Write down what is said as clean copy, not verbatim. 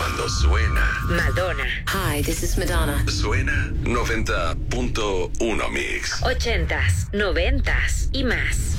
Cuando suena Madonna. Hi, this is Madonna. Suena 90.1 Mix. 80s, 90s y más.